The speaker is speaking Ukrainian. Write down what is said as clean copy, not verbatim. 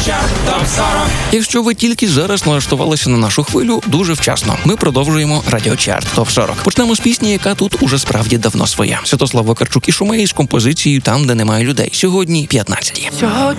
Якщо ви тільки зараз налаштувалися на нашу хвилю, дуже вчасно. Ми продовжуємо Радіочарт ТОП 40. Почнемо з пісні, яка тут уже справді давно своя. Святослав Вакарчук і Шумей з композицією «Там, де немає людей». Сьогодні 15.